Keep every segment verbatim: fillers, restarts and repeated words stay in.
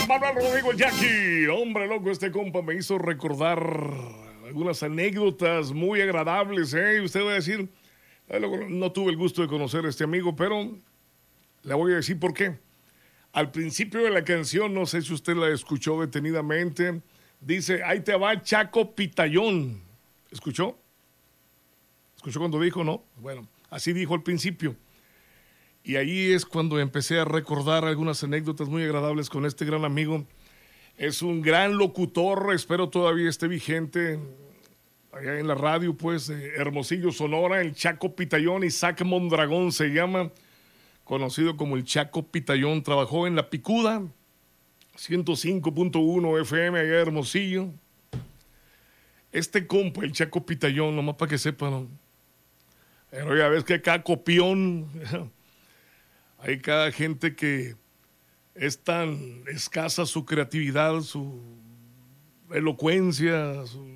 Manuel Rodrigo el Jackie. Hombre loco, este compa me hizo recordar algunas anécdotas muy agradables, ¿eh? Y usted va a decir, no tuve el gusto de conocer a este amigo, pero le voy a decir por qué. Al principio de la canción, no sé si usted la escuchó detenidamente, dice, ahí te va Chaco Pitayón. ¿Escuchó? ¿Escuchó cuando dijo, no? Bueno, así dijo al principio. Y ahí es cuando empecé a recordar algunas anécdotas muy agradables con este gran amigo. Es un gran locutor, espero todavía esté vigente allá en la radio, pues, eh, Hermosillo, Sonora, el Chaco Pitayón, Isaac Mondragón se llama, conocido como el Chaco Pitayón. Trabajó en La Picuda, ciento cinco punto uno F M allá en Hermosillo. Este compa, el Chaco Pitayón, nomás para que sepan, ¿no? Pero ya ves que acá copión... Hay cada gente que es tan escasa su creatividad, su elocuencia, su,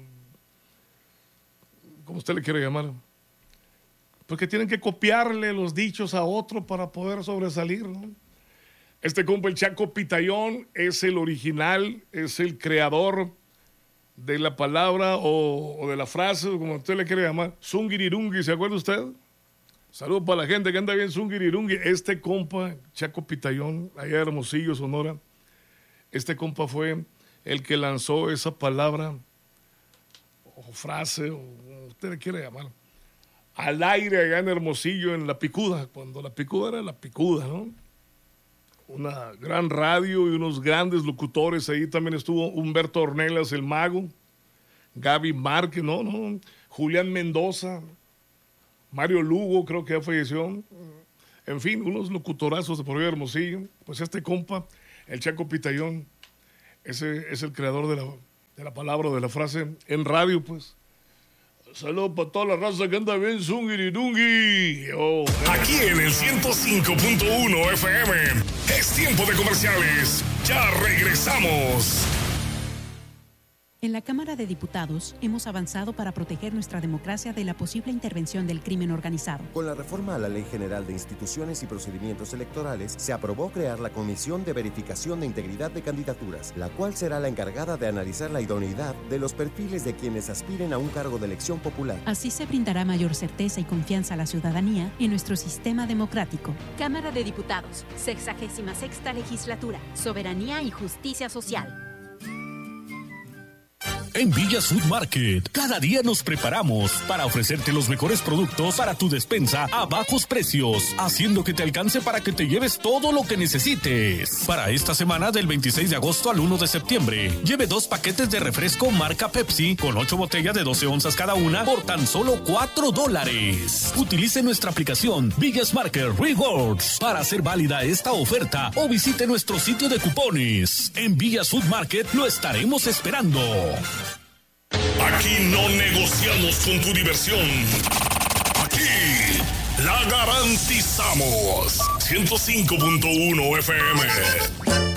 ¿cómo usted le quiere llamar? Porque tienen que copiarle los dichos a otro para poder sobresalir, ¿no? Este compa, el Chaco Pitayón, es el original, es el creador de la palabra o, o de la frase, como usted le quiere llamar, zungirirungi, ¿se acuerda usted? Saludos para la gente que anda bien zungirirungi. Este compa, Chaco Pitayón, allá de Hermosillo, Sonora, este compa fue el que lanzó esa palabra o frase, o como usted le quiere llamar, al aire allá en Hermosillo, en La Picuda, cuando La Picuda era La Picuda, ¿no? Una gran radio y unos grandes locutores. Ahí también estuvo Humberto Ornelas, el mago, Gaby Márquez, ¿no? ¿no? Julián Mendoza, Mario Lugo, creo que ya falleció. En fin, unos locutorazos de por ahí de Hermosillo. Pues este compa, el Chaco Pitayón, ese es el creador de la, de la palabra, de la frase en radio, pues. Saludos para toda la raza que anda bien, zungirirungi. Oh, aquí en el ciento cinco punto uno F M. Es tiempo de comerciales. Ya regresamos. En la Cámara de Diputados hemos avanzado para proteger nuestra democracia de la posible intervención del crimen organizado. Con la reforma a la Ley General de Instituciones y Procedimientos Electorales, se aprobó crear la Comisión de Verificación de Integridad de Candidaturas, la cual será la encargada de analizar la idoneidad de los perfiles de quienes aspiren a un cargo de elección popular. Así se brindará mayor certeza y confianza a la ciudadanía en nuestro sistema democrático. Cámara de Diputados, sexagésima sexta legislatura, soberanía y justicia social. En Villa Food Market, cada día nos preparamos para ofrecerte los mejores productos para tu despensa a bajos precios, haciendo que te alcance para que te lleves todo lo que necesites. Para esta semana del veintiséis de agosto al uno de septiembre, lleve dos paquetes de refresco marca Pepsi con ocho botellas de doce onzas cada una por tan solo cuatro dólares. Utilice nuestra aplicación Villa Market Rewards para hacer válida esta oferta o visite nuestro sitio de cupones. En Villa Food Market lo estaremos esperando. Aquí no negociamos con tu diversión. Aquí la garantizamos. ciento cinco punto uno F M.